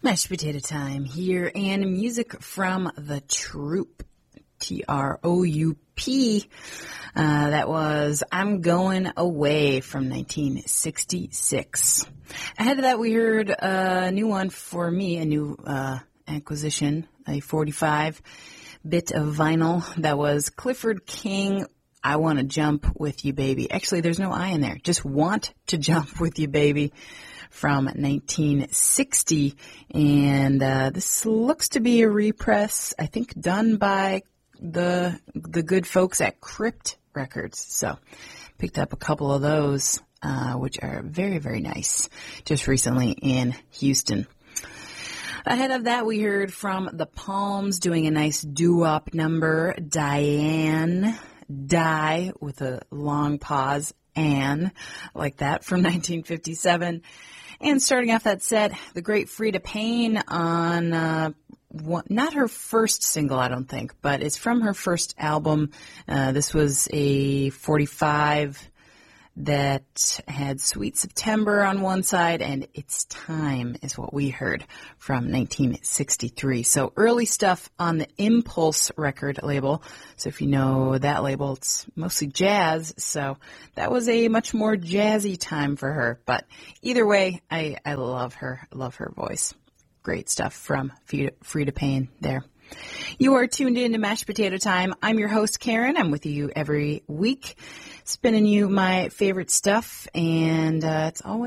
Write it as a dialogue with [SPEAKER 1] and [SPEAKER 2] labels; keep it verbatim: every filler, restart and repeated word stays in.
[SPEAKER 1] Mashed potato time here, and music from The Troop, T R O U P. Uh, that was I'm Going Away from nineteen sixty-six. Ahead of that, we heard a new one for me, a new uh, acquisition, a forty-five bit of vinyl. That was Clifford King, I Want to Jump With You, Baby. Actually, there's no I in there. Just Want to Jump With You, Baby, from nineteen sixty. And uh, this looks to be a repress, I think, done by the the good folks at Crypt Records. So picked up a couple of those, uh, which are very, very nice, just recently in Houston. Ahead of that, we heard from the Palms doing a nice doo-wop number, Diane, Die, with a long pause, Anne, like that, from nineteen fifty-seven. And starting off that set, the great Freda Payne on, uh, one, not her first single, I don't think, but it's from her first album. Uh, this was a forty-five that had Sweet September on one side, and It's Time is what we heard from nineteen sixty-three. So early stuff on the Impulse record label. So if you know that label, it's mostly jazz. So that was a much more jazzy time for her. But either way, I, I love her. I love her voice. Great stuff from Freda Payne there. You are tuned in to Mashed Potato Time. I'm your host, Karen. I'm with you every week, spinning you my favorite stuff, and uh, it's always